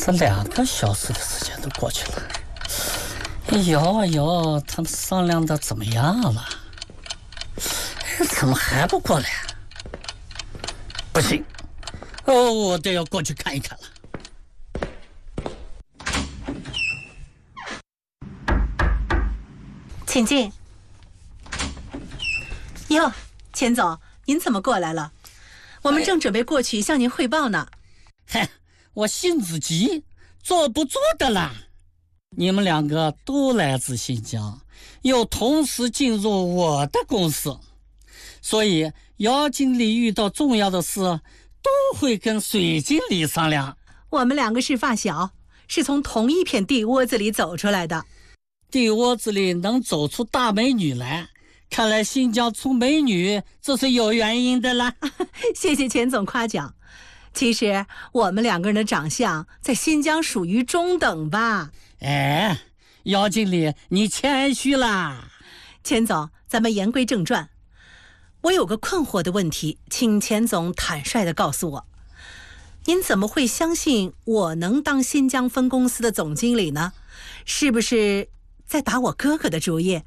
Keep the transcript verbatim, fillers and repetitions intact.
这两个小时的时间都过去了，摇啊摇，他们商量的怎么样了？怎么还不过来？不行，哦，我得要过去看一看了。 请进。哟，钱总，您怎么过来了？我们正准备过去向您汇报呢。 嗨，我性子急，做不做的啦。你们两个都来自新疆，又同时进入我的公司，所以姚经理遇到重要的事都会跟水经理商量。 我们两个是发小，是从同一片地窝子里走出来的。 地窝子里能走出大美女来，看来新疆出美女这是有原因的啦。 谢谢钱总夸奖。其实我们两个人的长相在新疆属于中等吧。 哎，姚经理你谦虚啦。 钱总，咱们言归正传。我有个困惑的问题，请钱总坦率地告诉我，您怎么会相信我能当新疆分公司的总经理呢？是不是在打我哥哥的主意？